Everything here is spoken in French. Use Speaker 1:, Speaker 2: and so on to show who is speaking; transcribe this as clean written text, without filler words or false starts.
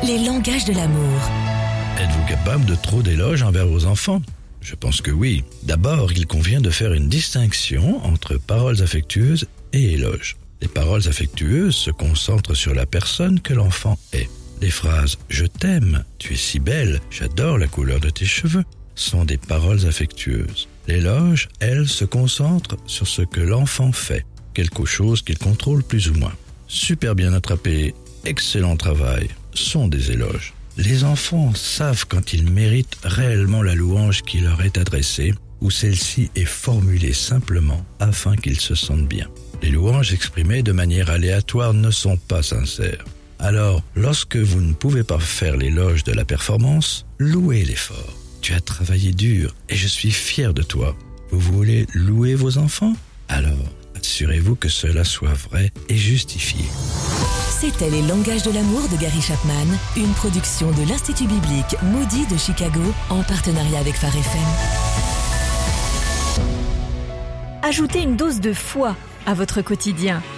Speaker 1: les langages de l'amour.
Speaker 2: Êtes-vous capable de trop d'éloges envers vos enfants ? Je pense que oui. D'abord, il convient de faire une distinction entre paroles affectueuses et éloges. Les paroles affectueuses se concentrent sur la personne que l'enfant est. Les phrases « je t'aime »,« tu es si belle »,« j'adore la couleur de tes cheveux » sont des paroles affectueuses. L'éloge, elle, se concentre sur ce que l'enfant fait, quelque chose qu'il contrôle plus ou moins. Super bien attrapé, excellent travail, sont des éloges. Les enfants savent quand ils méritent réellement la louange qui leur est adressée ou celle-ci est formulée simplement afin qu'ils se sentent bien. Les louanges exprimées de manière aléatoire ne sont pas sincères. Alors, lorsque vous ne pouvez pas faire l'éloge de la performance, louez l'effort. Tu as travaillé dur et je suis fier de toi. Vous voulez louer vos enfants ? Alors, assurez-vous que cela soit vrai et justifié.
Speaker 1: C'était Les langages de l'amour de Gary Chapman, une production de l'Institut biblique Moody de Chicago en partenariat avec Phare FM.
Speaker 3: Ajoutez une dose de foi à votre quotidien